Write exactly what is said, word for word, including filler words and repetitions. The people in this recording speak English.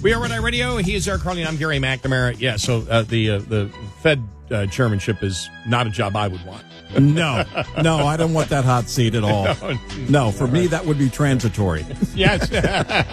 We are Red Eye Radio. He is Eric Carly. I'm Gary McNamara. Yeah, so uh, the uh, the Fed uh, chairmanship is not a job I would want. No, no, I don't want that hot seat at all. No, No, for me, that would be transitory. Yes.